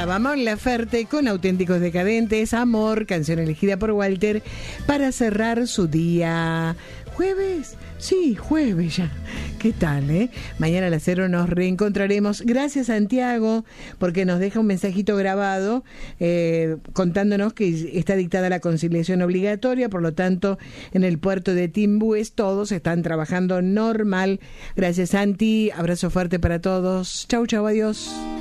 sonaba Mon Laferte con Auténticos Decadentes, Amor, canción elegida por Walter para cerrar su día. ¿Jueves? Sí, jueves ya. ¿Qué tal, Mañana a las 0 nos reencontraremos. Gracias, Santiago, porque nos deja un mensajito grabado contándonos que está dictada la conciliación obligatoria, por lo tanto, en el puerto de Timbúes todos están trabajando normal. Gracias, Santi. Abrazo fuerte para todos. Chau, chau, adiós.